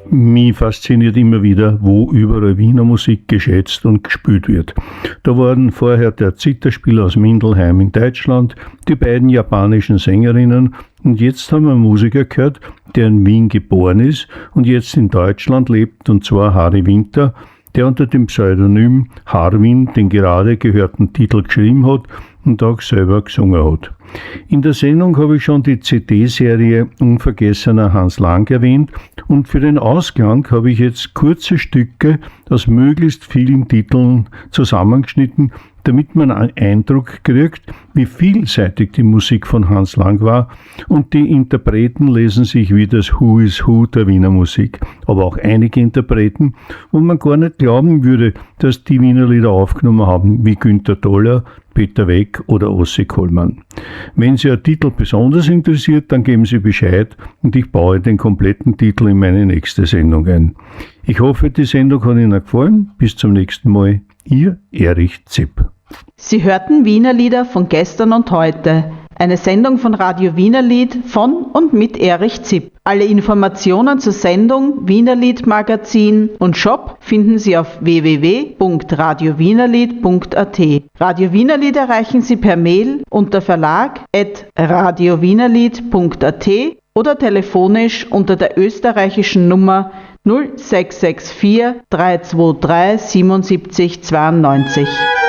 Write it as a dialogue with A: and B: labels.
A: Mich fasziniert immer wieder, wo überall Wiener Musik geschätzt und gespielt wird. Da waren vorher der Zitherspieler aus Mindelheim in Deutschland, die beiden japanischen Sängerinnen und jetzt haben wir einen Musiker gehört, der in Wien geboren ist und jetzt in Deutschland lebt, und zwar Harry Winter, der unter dem Pseudonym Harwin den gerade gehörten Titel geschrieben hat und auch selber gesungen hat. In der Sendung habe ich schon die CD-Serie Unvergessener Hans Lang erwähnt und für den Ausklang habe ich jetzt kurze Stücke aus möglichst vielen Titeln zusammengeschnitten, damit man einen Eindruck kriegt, wie vielseitig die Musik von Hans Lang war, und die Interpreten lesen sich wie das Who is Who der Wiener Musik. Aber auch einige Interpreten, wo man gar nicht glauben würde, dass die Wiener Lieder aufgenommen haben, wie Günter Toller, Peter Weck oder Ossi Kollmann. Wenn Sie ein Titel besonders interessiert, dann geben Sie Bescheid und ich baue den kompletten Titel in meine nächste Sendung ein. Ich hoffe, die Sendung hat Ihnen gefallen. Bis zum nächsten Mal. Ihr Erich Zipp.
B: Sie hörten Wiener Lieder von gestern und heute. Eine Sendung von Radio Wienerlied von und mit Erich Zipp. Alle Informationen zur Sendung, Wienerlied Magazin und Shop finden Sie auf www.radiowienerlied.at. Radio Wienerlied erreichen Sie per Mail unter verlag@radiowienerlied.at oder telefonisch unter der österreichischen Nummer 0664 323 77 92.